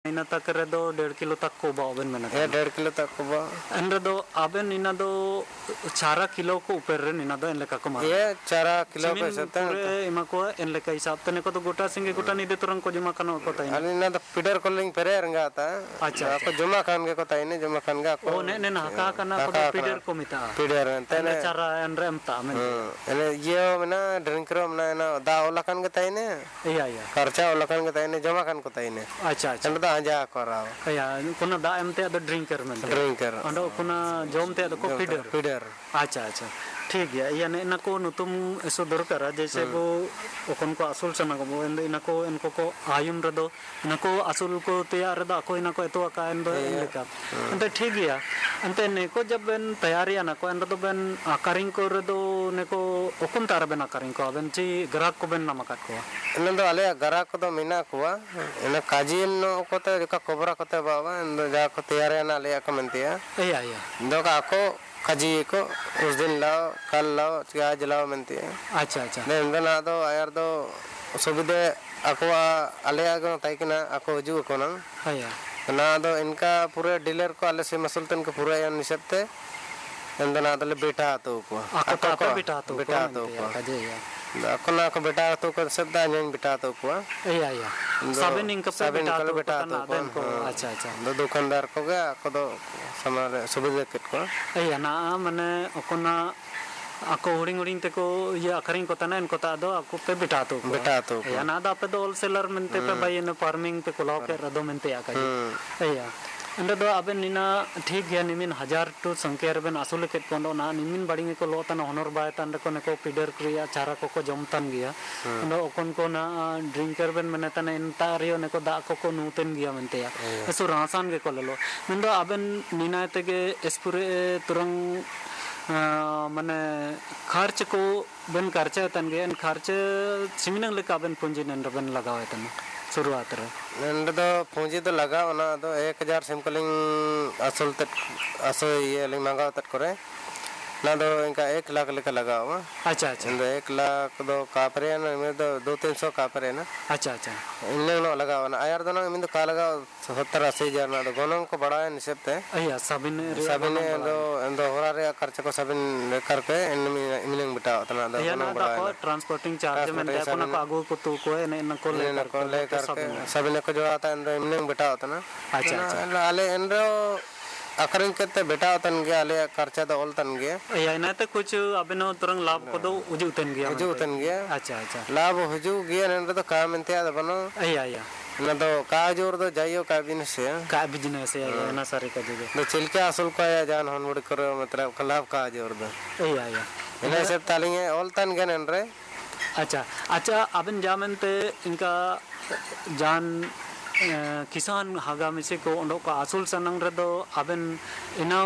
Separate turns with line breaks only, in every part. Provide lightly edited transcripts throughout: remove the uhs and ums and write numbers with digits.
ina tak redo 1.5 kilo tak ko ba oben mena
1.5 kilo tak ko ba
enredo aben ina do cara kilo ko uper ren ina do en leka ko ma
cara kilo ko satan
pure ima ko en leka hisab tane ko to gota singe gota ni de turang ko juma kano ko tai
ani ina do pider calling pere ranga ta ko juma kan ge ko tai ne juma kan ga ko
o ne ne haka kana ko pider ko mita
pider tane
cara en rem ta men
ene ye mena drinker mena na da ola kan ge tai ne
iya iya
karcha ola kan ge tai ne juma kan ko tai ne
acha acha
anda anja ko ra
iya kuna da em te do drinker men
drinker
ando kuna jom te do ko
pider
अच्छा अच्छा ठीक है यानी इनको नुतुम ऐसो दरकार जैसे वो ओकन को असूल सना को इनको को आयुम रदो इनको असूल को तैयार रदा को इनको एतो का एंदो इनका अंते ठीक है अंते neko जब बन तैयारी ना को एंदो बेन आकारिंग को रदो neko ओकन तार बेन आकारिंग को बेन ची ग्राहक को बेन नमक को
इनदो अले ग्राहक को दो मिना को इन काजिन को तो का कोबरा को तो बाबा इंदो जा को तैयारी ना ले का मनतिया
या
इंदो का को काजी को उस दिन लाओ कल लाओ आज लाओ मनती है
अच्छा अच्छा
ने इंदना दो यार दो सुविधे ako ale ago taikina ako hiju ko nang
aya
na do inka pura dealer ko ale se masultan ko pura yan nisapte endana dole beta to ko
ako beta to
ko
kaje ya
ako na ko beta to ko sabda nyang beta to ko
iya iya saben inka pe beta to ko अच्छा अच्छा
do दुकानदार को ga ako do samare सुविधे ket ko
iya na mane okona ako huring teko ya akaring kota na en kota do aku pe beta to ya na da pe do wholesaler mente pe bayi ne farming pe kolaw ke rado mente ya ka ya anda do aben nina ठीक है निमिन 1000 to संख्या ben asule ket kondo na nimin bading ko lo tan honor ba tan ko ne ko pider kriya cara ko ko jomtan gya ando okon ko na drinker ben mane tan entario ne ko da ko ko nuten gya mente ya eso rasan ge ko lo mendo aben nina tege espure turang माने खर्च को बन खर्चा तन गए खर्च सिमिनंग लेका बन पूंजी नंद बन लगावे तन शुरुआत रे
नंद दो पूंजी तो लगा ना दो 1000 सिंपलिंग असल तक असो ये लिंग मंगाव तक करे ना दो इनका 1 लाख लेकर लगा हुआ
अच्छा अच्छा
1 लाख दो कापरे ना में दो 200-300 कापरे ना
अच्छा अच्छा
इनने नो लगा हुआ ना यार दोनों में तो का लगा 70-80 हजार ना दो गोनों को बढ़ाए निशब्द
अया सबिन
दो होरा रे खर्च को सबिन करके इनमिंग बिटा उतना दो
गोनों बढ़ाए ट्रांसपोर्टिंग चार्ज में दे को आगु को तो को न को ले करके
सबिन को जो आता है इनमिंग बिटा उतना
अच्छा अच्छा
आले इनरो अकरंग केते बेटा तन गया ले खर्चा तो ऑल तन गया
या ना तो कुछ अबनो तुरंग लाभ को दो उजु तन गया अच्छा अच्छा
लाभ हुजु गया ने तो काम इंते आ बनो
या या
ना तो का जोर दो जाइयो का बिजनेस
या ना सारे का जगह
तो चिलके असल को या जान हन मुड़ करो मतलब लाभ का जोर दो
या
इने सब तालिंगे ऑल तन गया ने रे
अच्छा अच्छा अबन जामनते इनका जान किसान हागा मिसे को ओंडो का असूल सनंग रदो अबन इनाओ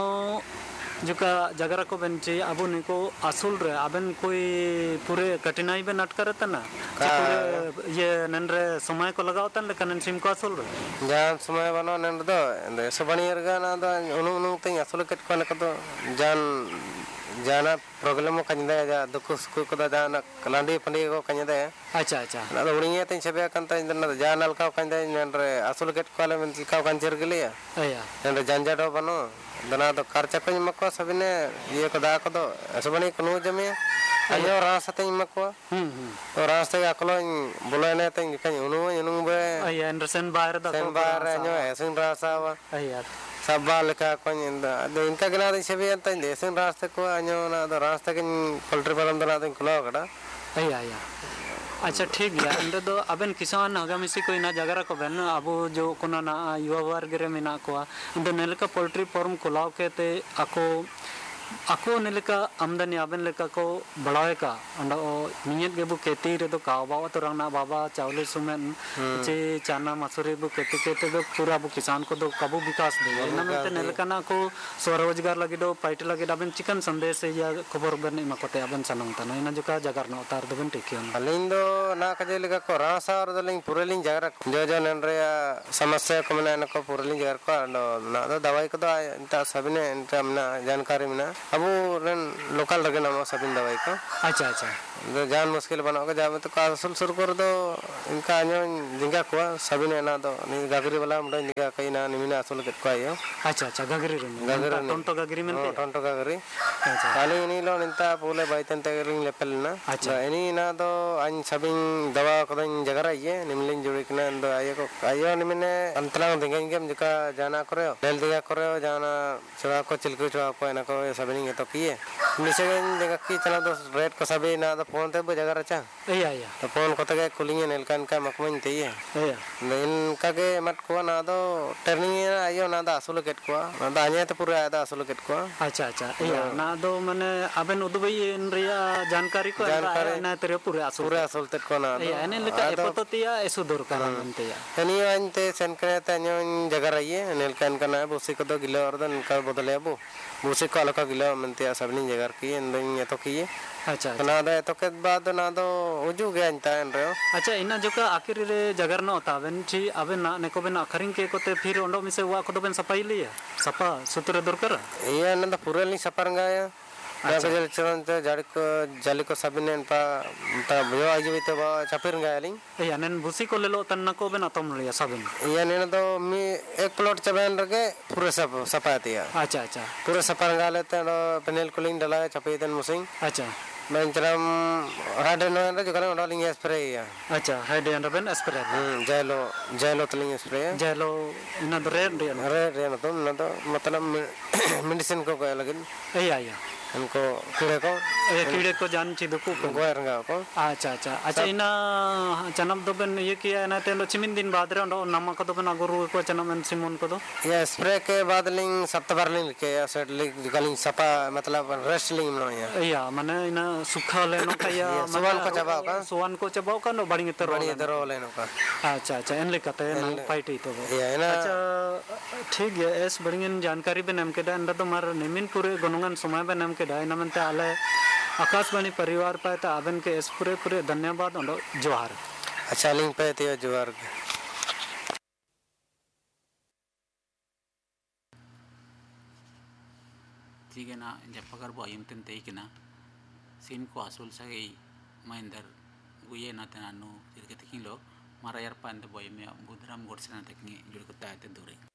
जो का जगरा को बेंचे अबो निको असूल रे अबन कोई पूरे कठिनाई बे नटकर तना पूरे ये ननरे समय को लगाओ तन लेकिन सिम को असूल रे
जान समय बनो नन दो सबनी रगा ना दो उनु तिंग असूल कट को न तो जान जाना प्रॉब्लम कंदे जा दुख सुख को दाना कलांडी पंडी को कंदे
अच्छा अच्छा
ना उड़िए तिंग छबे कंत इंदन जान अलका कंदे नरे असूल कट को ले का कंचर गलिया
अया
नरे जंजाडो बनो दना तो खर्चा को मको सबिने ये को दा को दो सबनी को जमे अयो रास्ते मको तो रास्ते अकलो बोलने तिंग कहीं उनु बे
अया अंडरसन बाहर दा
सेन बाहर नो ऐसे रासावा
अया
सब्बाल का कोई इनका गना छवि अंत देसन रास्ते को अño ना तो रास्ते के पोल्ट्री फार्म दना तो खुला कड़ा
अया अया अच्छा ठीक है अंदर दो अबन किसान आगामी कोई ना जगह को बन अब जो कोना ना युवा वर्ग रे मेना को अंदर नेलका पोल्ट्री फार्म खुलाव के ते ako neleka amdani aben leka ko बढ़ावे का अंडा नियत के बु खेती रे तो कावा तो रंगना बाबा चावले सुमेन जे चाना मसूरी बु खेती के तो पूरा बु किसान को तो कबु विकास दे ना में नेलका ना को स्वरोजगार लगी दो पाइट लगी अबन चिकन संदेश या खबर बन मकोते अबन सनम तना इन जो का जगर न उतार दबन टिकियो अलिंग दो ना कजे लगा को रासा और दलिंग पुरलिंग जगर जो नन रे समस्या को मने को पुरलिंग जगर को ना दो दवाई को तो इंता सबने इंता मना जानकारी मना
अबो रन लोकल रगे नाम सबिन दवाई को
अच्छा अच्छा
जान मुश्किल बनाओ के जामे तो का असल सुर कर दो इनका अन्य जिंगा को सबिन ना दो नि गागरी वाला मुंडा जिंगा कई ना निमिना असल के को आयो
अच्छा अच्छा गागरी टोंटो गागरी मेंते
टोंटो गागरी
अच्छा
काली इनी लो निंता पोले बाइतन तेगरिंग लेपल ना
अच्छा
इनी ना दो अन सबिन दवा को जगरा ये निमलिन जुड़ी कना दो आयो निमिने अंतला दिंगें गेम जका जाना करे लेल दिगा करे जाना चुरा को चिलकु चुरा को ना को सबिन ये तो किए निसेगन जगह की चला दो रेट को सभी ना तो फोन ते जगह रचा
या
तो फोन को तके कुलिंग नेलकान का मकमन ते ये इनका के मत को ना दो टर्निंग आयो ना दा असुल केट को ना दा अन्य तो पूरा दा असुल केट को
अच्छा अच्छा या ना दो माने अबेन उदुबई इन रिया जानकारी को ना तेरे पूरे असुल
ते को ना
या एने लेका एपततिया एसु दरकार मनते या
एनी अनते सेनकने ते अन्य जगह रहिए नेलकान का ना बुसी को तो गिलो और का बदले अबो बुसी को अलका गिलो मनते सबनी जगह की इन तो किए
अच्छा
ना दो तो के बाद ना दो उजू गया इंता इन रे
अच्छा इना जोका आखिर रे जगर न ताबेन ची अबे ना neko ben akharing ke kote फिर ओंडो मिसे वा को बेन सफाई लिया सफा सुतरे दरकार
ये ना तो पूरा नहीं सफरंगा या जल चरण ते जाली को सबिने पा ता भयो आजु तो चपिरंगा लिंग
या नेन भूसी को लेलो तन को बेन अतम लिया सबन
ये ने तो मी एक प्लॉट चबन रगे पूरा सफातिया
अच्छा अच्छा
पूरा सफरंगा लेते पेनल कुलिंग डला चपेतन मुसिंग
अच्छा
मैं चरम हेड नो जो करें डालिंग स्प्रे या
अच्छा head and Ben spray
जेलो तलिंग spray
जेलो इना दो रेड
ना तो मतलब मेडिसिन को लगिन
या
इनको कीड़े
को जान ची दुकु
गोयरंगा को
अच्छा अच्छा अच्छा इना चनम दो बेन ये किया ना तेलो चिमिन दिन बाद रे नमक को दो बेन अगुरु को चनम सिमोन को दो
ये स्प्रे के बाद लिंग सप्ताह लिंग के या सेट लिंग गलिंग सपा मतलब रेस्ट लिंग नो या
माने इना सुखा लेनो का या सुवान को चबाओ का नो बड़ी तरो
लेनो का
अच्छा अच्छा इन लेकते ना फाइट तो
या ना
अच्छा ठीक है एस बड़ियन जानकारी बे नम के दा अंदर तो मार निमिन पूरे गुणगान समय बे नम के दा नमनते आले आकाशवाणी परिवार पे ता आबन के एस पूरे धन्यवाद ओंडो जोहार
अच्छा लिंग पे ते जोहार
ठीक है ना जब पकड़ बो यमतन ते किना सीन को असूल सगे महिंदर गुये ना तनानु जिरके तकिन लो मारा यार पांद बोय में बुधराम गोडसे ना तकिन जुड़ को ताते दूरे